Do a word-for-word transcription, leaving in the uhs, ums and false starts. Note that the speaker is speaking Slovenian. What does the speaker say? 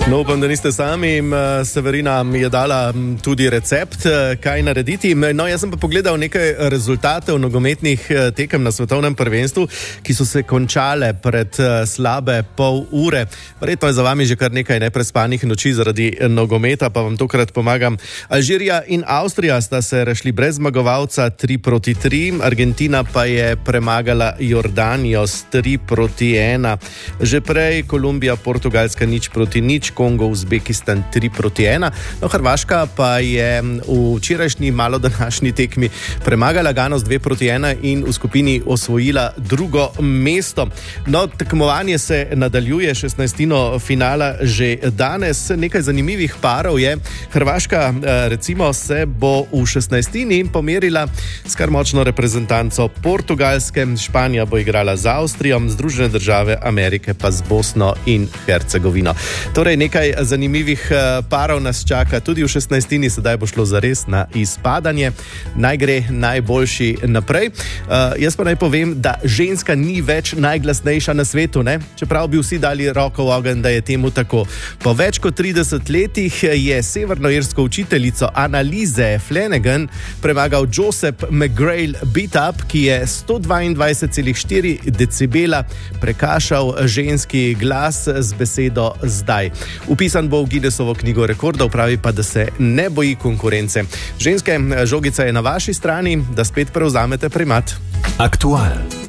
No, upam, da niste sami. Severina mi je dala tudi recept, kaj narediti. No, jaz sem pa pogledal nekaj rezultatov nogometnih tekem na svetovnem prvenstvu, ki so se končale pred slabe pol ure. Verjetno je za vami že kar nekaj neprespanih noči zaradi nogometa, pa vam tokrat pomagam. Alžirija in Avstrija sta se rešli brez zmagovalca tri proti tri, Argentina pa je premagala Jordanijo s tri proti ena. Že prej Kolumbija, Portugalska nič proti nič, Kongo, Uzbekistan tri proti ena. No, Hrvaška pa je v včerajšnji malo današnji tekmi premagala Gano z dve proti ena in v skupini osvojila drugo mesto. No, tekmovanje se nadaljuje, šestnajstino finala že danes. Nekaj zanimivih parov je. Hrvaška recimo se bo v šestnajstini pomerila s kar močno reprezentanco Portugalske, Španija bo igrala z Avstrijo, Združene države Amerike pa z Bosno in Hercegovino. Torej, nekaj zanimivih parov nas čaka tudi v šestnajstini, sedaj bo šlo zares na izpadanje. Naj gre najboljši naprej. Uh, jaz pa naj povem, da ženska ni več najglasnejša na svetu, ne? Čeprav bi vsi dali roko v ogenj, da je temu tako. Po več kot trideset letih je severnoirsko učiteljico Annalise Flanagan premagal Joseph McGrail Bitup, ki je sto dvaindvajset celih štiri decibela prekašal ženski glas z besedo zdaj. Upisan bo v Guinnessovo knjigo rekordov, pravi pa, da se ne boji konkurence. Ženske, žogica je na vaši strani, da spet prevzamete primat. Aktual.